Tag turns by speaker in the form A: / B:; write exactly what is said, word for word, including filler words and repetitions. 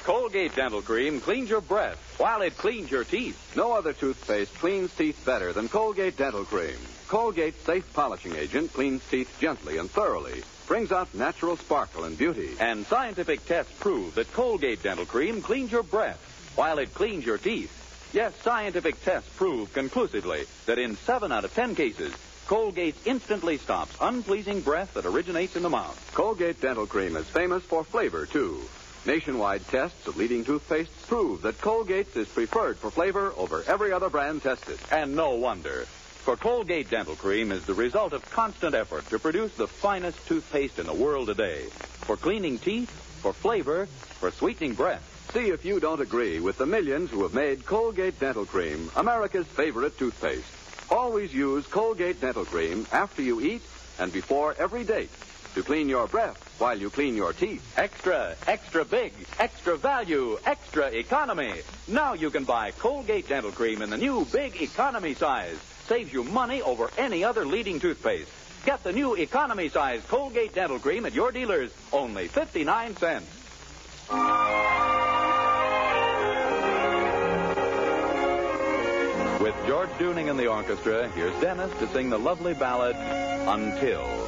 A: Colgate Dental Cream cleans your breath while it cleans your teeth.
B: No other toothpaste cleans teeth better than Colgate Dental Cream. Colgate's safe polishing agent cleans teeth gently and thoroughly, brings out natural sparkle and beauty.
A: And scientific tests prove that Colgate Dental Cream cleans your breath while it cleans your teeth. Yes, scientific tests prove conclusively that in seven out of ten cases, Colgate instantly stops unpleasing breath that originates in the mouth.
B: Colgate Dental Cream is famous for flavor, too. Nationwide tests of leading toothpastes prove that Colgate's is preferred for flavor over every other brand tested.
A: And no wonder. For Colgate Dental Cream is the result of constant effort to produce the finest toothpaste in the world today. For cleaning teeth, for flavor, for sweetening breath.
B: See if you don't agree with the millions who have made Colgate Dental Cream America's favorite toothpaste. Always use Colgate Dental Cream after you eat and before every date to clean your breath while you clean your teeth.
A: Extra, extra big, extra value, extra economy. Now you can buy Colgate Dental Cream in the new big economy size. Saves you money over any other leading toothpaste. Get the new economy size Colgate Dental Cream at your dealers, only fifty-nine cents. With George Dooning and the orchestra, here's Dennis to sing the lovely ballad, Until.